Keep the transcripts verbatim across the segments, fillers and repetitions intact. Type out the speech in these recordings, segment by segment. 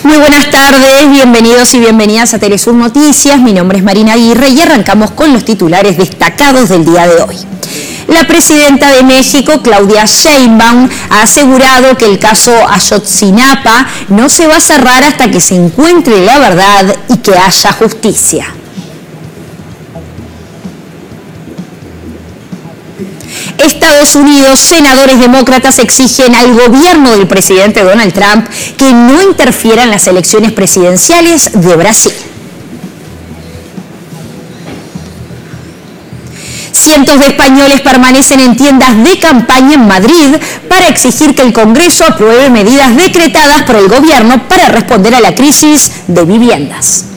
Muy buenas tardes, bienvenidos y bienvenidas a Telesur Noticias. Mi nombre es Marina Aguirre y arrancamos con los titulares destacados del día de hoy. La presidenta de México, Claudia Sheinbaum, ha asegurado que el caso Ayotzinapa no se va a cerrar hasta que se encuentre la verdad y que haya justicia. Estados Unidos, senadores demócratas exigen al gobierno del presidente Donald Trump que no interfiera en las elecciones presidenciales de Brasil. Cientos de españoles permanecen en tiendas de campaña en Madrid para exigir que el Congreso apruebe medidas decretadas por el gobierno para responder a la crisis de viviendas.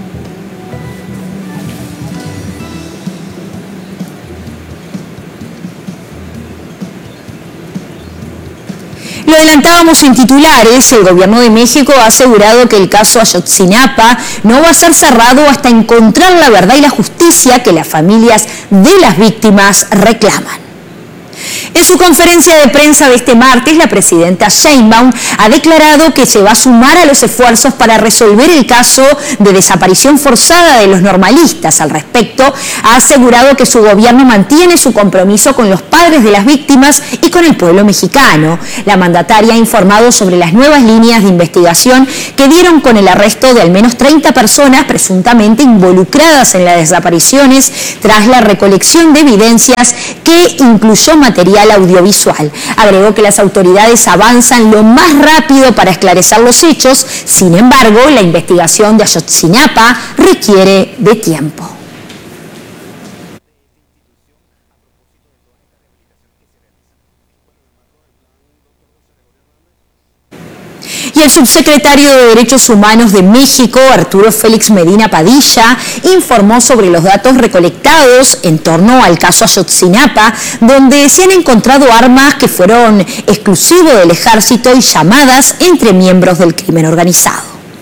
Lo adelantábamos en titulares, el gobierno de México ha asegurado que el caso Ayotzinapa no va a ser cerrado hasta encontrar la verdad y la justicia que las familias de las víctimas reclaman. En su conferencia de prensa de este martes, la presidenta Sheinbaum ha declarado que se va a sumar a los esfuerzos para resolver el caso de desaparición forzada de los normalistas. Al respecto, ha asegurado que su gobierno mantiene su compromiso con los padres de las víctimas y con el pueblo mexicano. La mandataria ha informado sobre las nuevas líneas de investigación que dieron con el arresto de al menos treinta personas presuntamente involucradas en las desapariciones tras la recolección de evidencias que incluyó material audiovisual. Agregó que las autoridades avanzan lo más rápido para esclarecer los hechos, sin embargo, la investigación de Ayotzinapa requiere de tiempo. Y el subsecretario de Derechos Humanos de México, Arturo Félix Medina Padilla, informó sobre los datos recolectados en torno al caso Ayotzinapa, donde se han encontrado armas que fueron exclusivos del ejército y llamadas entre miembros del crimen organizado.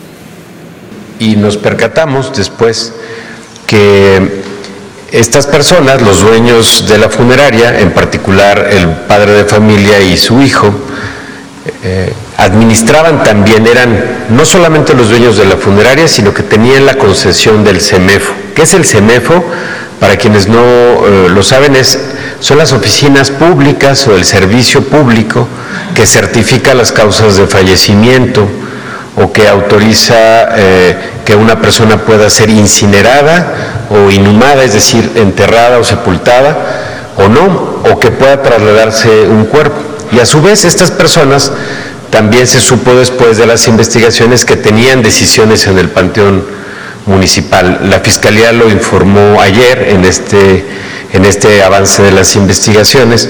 Y nos percatamos después que estas personas, los dueños de la funeraria, en particular el padre de familia y su hijo, eh, administraban también, eran no solamente los dueños de la funeraria, sino que tenían la concesión del CEMEFO. ¿Qué es el CEMEFO? Para quienes no eh, lo saben, es, son las oficinas públicas o el servicio público que certifica las causas de fallecimiento o que autoriza eh, que una persona pueda ser incinerada o inhumada, es decir, enterrada o sepultada o no, o que pueda trasladarse un cuerpo. Y a su vez estas personas, también se supo después de las investigaciones, que tenían decisiones en el panteón municipal. La Fiscalía lo informó ayer en este, en este avance de las investigaciones,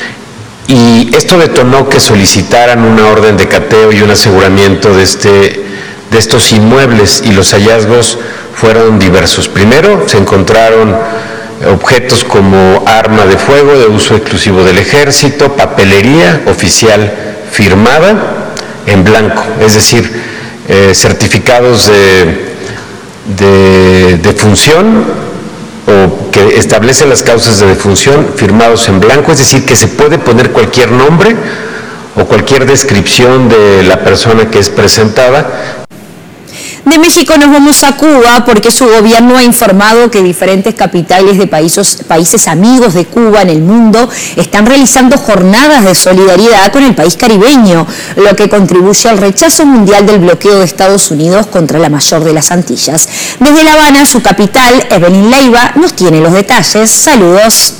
y esto detonó que solicitaran una orden de cateo y un aseguramiento de, este, de estos inmuebles, y los hallazgos fueron diversos. Primero se encontraron objetos como arma de fuego de uso exclusivo del ejército, papelería oficial firmada en blanco, es decir, eh, certificados de, de, de función o que establecen las causas de defunción firmados en blanco, es decir, que se puede poner cualquier nombre o cualquier descripción de la persona que es presentada. De México nos vamos a Cuba porque su gobierno ha informado que diferentes capitales de países, países amigos de Cuba en el mundo están realizando jornadas de solidaridad con el país caribeño, lo que contribuye al rechazo mundial del bloqueo de Estados Unidos contra la mayor de las Antillas. Desde La Habana, su capital, Evelyn Leiva, nos tiene los detalles. Saludos.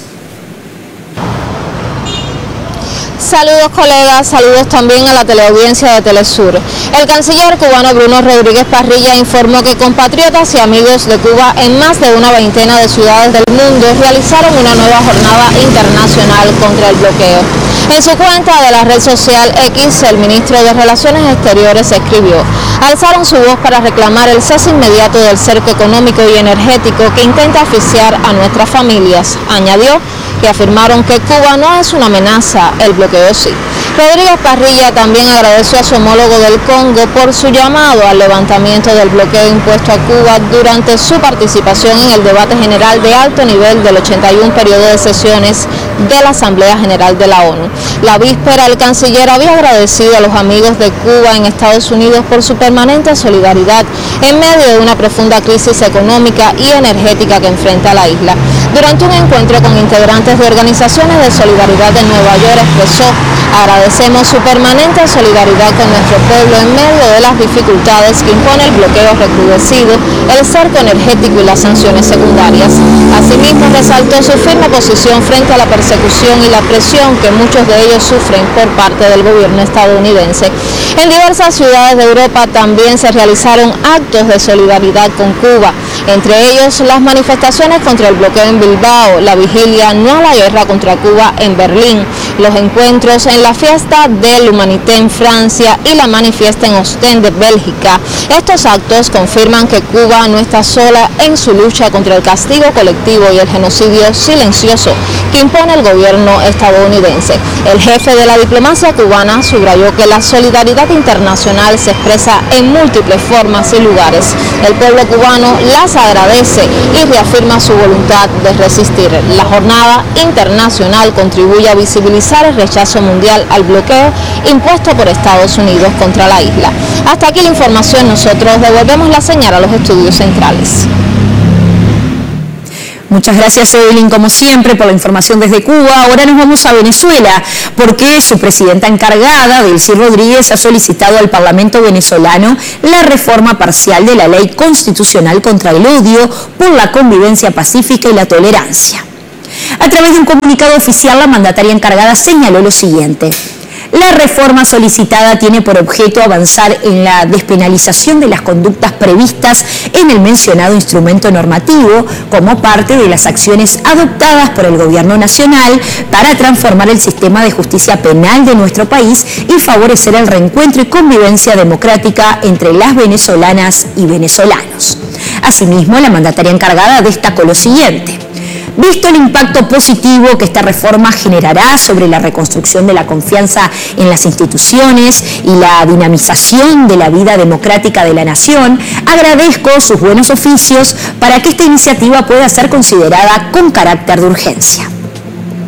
Saludos colegas, saludos también a la teleaudiencia de Telesur. El canciller cubano Bruno Rodríguez Parrilla informó que compatriotas y amigos de Cuba en más de una veintena de ciudades del mundo realizaron una nueva jornada internacional contra el bloqueo. En su cuenta de la red social X, el ministro de Relaciones Exteriores escribió: alzaron su voz para reclamar el cese inmediato del cerco económico y energético que intenta asfixiar a nuestras familias. Añadió que afirmaron que Cuba no es una amenaza, el bloqueo sí. Rodríguez Parrilla también agradeció a su homólogo del Congo por su llamado al levantamiento del bloqueo impuesto a Cuba durante su participación en el debate general de alto nivel del ochenta y uno periodo de sesiones de la Asamblea General de la ONU. La víspera, el canciller había agradecido a los amigos de Cuba en Estados Unidos por su permanente solidaridad en medio de una profunda crisis económica y energética que enfrenta la isla. Durante un encuentro con integrantes de organizaciones de solidaridad de Nueva York expresó: agradecemos su permanente solidaridad con nuestro pueblo en medio de las dificultades que impone el bloqueo recrudecido, el cerco energético y las sanciones secundarias. Asimismo, resaltó su firme posición frente a la persecución y la presión que muchos de ellos sufren por parte del gobierno estadounidense. En diversas ciudades de Europa también se realizaron actos de solidaridad con Cuba, entre ellos las manifestaciones contra el bloqueo en Bilbao, la vigilia no a la guerra contra Cuba en Berlín, los encuentros en la fiesta del Humanité en Francia y la manifiesta en Ostende, Bélgica. Estos actos confirman que Cuba no está sola en su lucha contra el castigo colectivo y el genocidio silencioso que impone el gobierno estadounidense. El jefe de la diplomacia cubana subrayó que la solidaridad internacional se expresa en múltiples formas y lugares. El pueblo cubano las agradece y reafirma su voluntad de resistir. La jornada internacional contribuye a visibilizar el rechazo mundial al bloqueo impuesto por Estados Unidos contra la isla. Hasta aquí la información, nosotros devolvemos la señal a los estudios centrales. Muchas gracias, Evelyn, como siempre, por la información desde Cuba. Ahora nos vamos a Venezuela, porque su presidenta encargada, Delcy Rodríguez, ha solicitado al Parlamento venezolano la reforma parcial de la Ley Constitucional contra el Odio por la Convivencia Pacífica y la Tolerancia. A través de un comunicado oficial, la mandataria encargada señaló lo siguiente: la reforma solicitada tiene por objeto avanzar en la despenalización de las conductas previstas en el mencionado instrumento normativo como parte de las acciones adoptadas por el Gobierno Nacional para transformar el sistema de justicia penal de nuestro país y favorecer el reencuentro y convivencia democrática entre las venezolanas y venezolanos. Asimismo, la mandataria encargada destacó lo siguiente: visto el impacto positivo que esta reforma generará sobre la reconstrucción de la confianza en las instituciones y la dinamización de la vida democrática de la nación, agradezco sus buenos oficios para que esta iniciativa pueda ser considerada con carácter de urgencia.